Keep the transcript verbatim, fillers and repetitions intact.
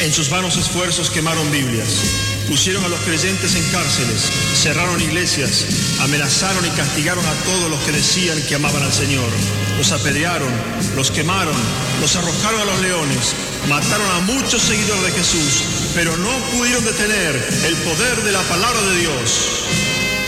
En sus vanos esfuerzos quemaron Biblias, pusieron a los creyentes en cárceles, cerraron iglesias, amenazaron y castigaron a todos los que decían que amaban al Señor. Los apedrearon, los quemaron, los arrojaron a los leones, mataron a muchos seguidores de Jesús, pero no pudieron detener el poder de la palabra de Dios.